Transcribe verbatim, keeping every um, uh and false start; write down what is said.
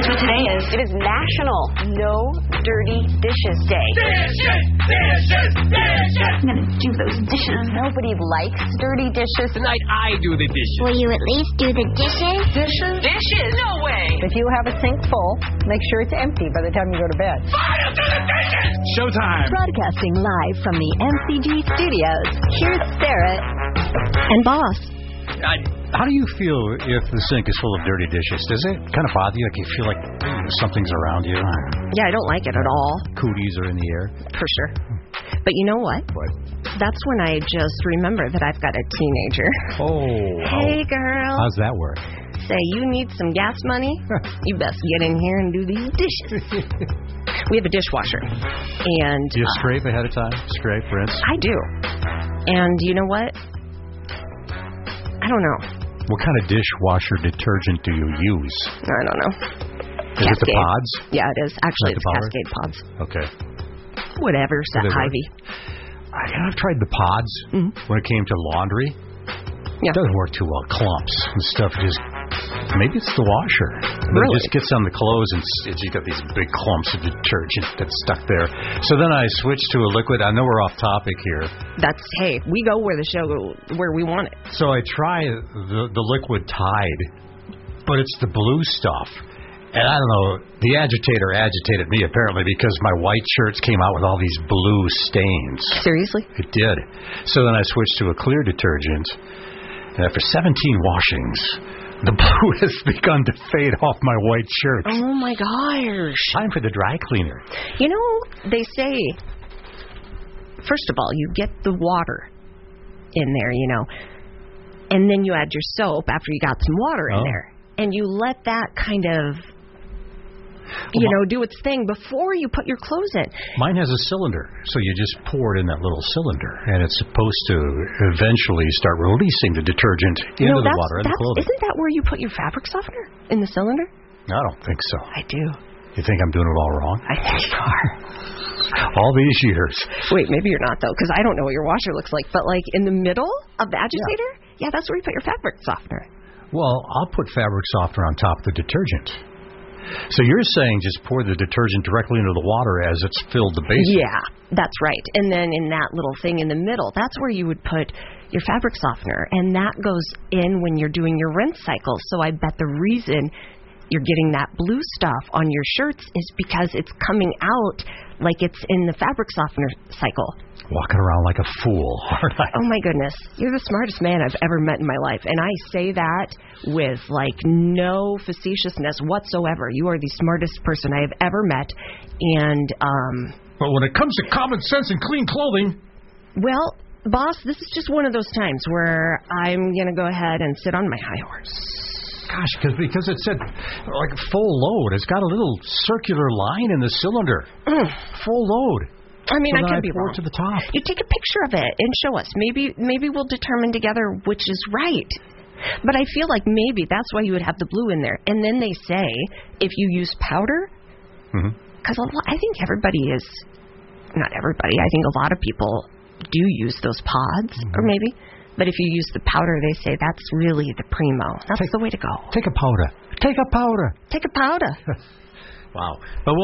So today is, it is National No Dirty Dishes Day. Dishes! Dishes! Dishes! I'm going to do those dishes. Nobody likes dirty dishes. Tonight I do the dishes. Will you at least do the dishes? Dishes? Dishes? No way. If you have a sink full, make sure it's empty by the time you go to bed. Fire to the dishes! Showtime! Broadcasting live from the M C G studios, here's Sarah and Boss. I, how do you feel if the sink is full of dirty dishes? Does it kind of bother you? Like you feel like something's around you? Yeah, I don't like it at all. Cooties are in the air. For sure. But you know what? What? That's when I just remember that I've got a teenager. Oh. Hey, girl. How's that work? Say, you need some gas money? You best get in here and do these dishes. We have a dishwasher. And Do you uh, scrape ahead of time? Scrape, rinse? I do. And you know what? I don't know. What kind of dishwasher detergent do you use? I don't know. Is it the Cascade. pods? Yeah, it is. Actually, Not it's the power? Cascade pods. Okay. Whatever, set Whatever. Hy-Vee. I, I've tried the pods Mhm. when it came to laundry. Yeah. It doesn't work too well. Clumps and stuff just... Maybe it's the washer. But Really? It just gets on the clothes and it's, you got these big clumps of detergent that's stuck there. So then I switched to a liquid. I know we're off topic here. That's, hey, we go where the show, where we want it. So I try the, the liquid Tide, but it's the blue stuff. And I don't know, the agitator agitated me apparently because my white shirts came out with all these blue stains. Seriously? It did. So then I switched to a clear detergent. And after seventeen washings, the blue has begun to fade off my white shirts. Oh, my gosh. Time for the dry cleaner. You know, they say, first of all, you get the water in there, you know, and then you add your soap after you got some water in Oh. there. And you let that kind of, you know, do its thing before you put your clothes in. Mine has a cylinder, so you just pour it in that little cylinder, and it's supposed to eventually start releasing the detergent into no, the that's, water and the that's, clothing. Isn't that where you put your fabric softener? In the cylinder? I don't think so. I do. You think I'm doing it all wrong? I think you are. All these years. Wait, maybe you're not, though, because I don't know what your washer looks like. But, like, in the middle of the agitator? Yeah, yeah, that's where you put your fabric softener. Well, I'll put fabric softener on top of the detergent. So you're saying just pour the detergent directly into the water as it's filled the basin? Yeah, that's right. And then in that little thing in the middle, that's where you would put your fabric softener. And that goes in when you're doing your rinse cycle. So I bet the reason you're getting that blue stuff on your shirts is because it's coming out like it's in the fabric softener cycle. Walking around like a fool, aren't I? Oh, my goodness. You're the smartest man I've ever met in my life. And I say that with, like, no facetiousness whatsoever. You are the smartest person I have ever met. And, um... But when it comes to common sense and clean clothing... Well, boss, this is just one of those times where I'm going to go ahead and sit on my high horse. Gosh, cause, because it said, like, full load. It's got a little circular line in the cylinder. Mm. Full load. I mean, so I then could I be pour wrong. it to the top. You take a picture of it and show us. Maybe maybe we'll determine together which is right. But I feel like maybe that's why you would have the blue in there. And then they say if you use powder, because mm-hmm. I think everybody is, not everybody, I think a lot of people do use those pods, mm-hmm. or maybe. But if you use the powder, they say that's really the primo. That's take, the way to go. Take a powder. Take a powder. Take a powder. Wow. But we'll